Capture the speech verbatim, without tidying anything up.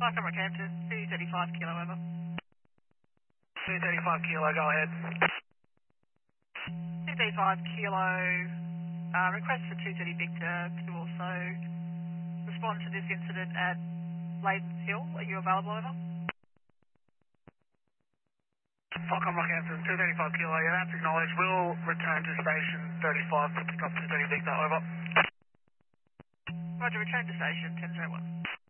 Welcome, Rockhampton, two thirty-five kilo, over. two thirty-five kilo, go ahead. two thirty-five kilo, uh, request for two thirty Victor to also respond to this incident at Ladens Hill. Are you available, over? Welcome, Rockhampton, two thirty-five kilo, yeah, that's acknowledged. We'll return to station thirty-five to pick up two thirty Victor, over. Roger, return to station ten oh one.